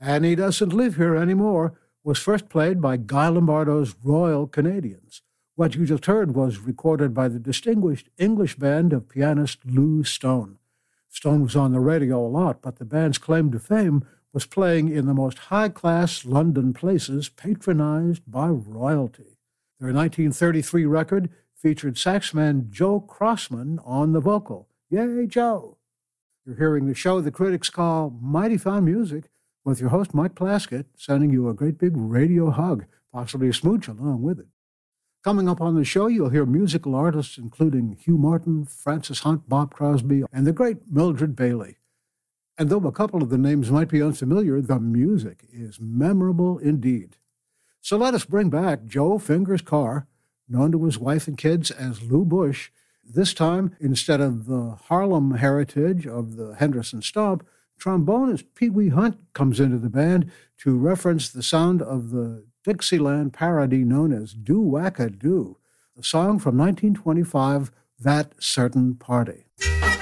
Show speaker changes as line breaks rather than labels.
And He Doesn't Live Here Anymore was first played by Guy Lombardo's Royal Canadians. What you just heard was recorded by the distinguished English band of pianist Lou Stone. Stone was on the radio a lot, but the band's claim to fame was playing in the most high-class London places patronized by royalty. Their 1933 record featured saxman Joe Crossman on the vocal. Yay, Joe! You're hearing the show the critics call Mighty Fine Music with your host, Mike Plaskett, sending you a great big radio hug, possibly a smooch along with it. Coming up on the show, you'll hear musical artists including Hugh Martin, Francis Hunt, Bob Crosby, and the great Mildred Bailey. And though a couple of the names might be unfamiliar, the music is memorable indeed. So let us bring back Joe Fingers Carr, known to his wife and kids as Lou Bush. This time, instead of the Harlem heritage of the Henderson Stomp, trombonist Pee Wee Hunt comes into the band to reference the sound of the Dixieland parody known as Do-Wacka-Do, the song from 1925, That Certain Party.